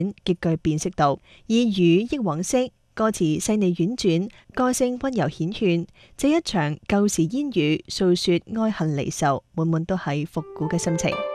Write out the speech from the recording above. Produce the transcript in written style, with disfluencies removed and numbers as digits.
極具辨識度，以語憶往昔，歌詞細膩婉轉，歌聲溫柔繾綣。這一場舊時煙雨，訴說愛恨離愁，滿滿都係復古嘅心情。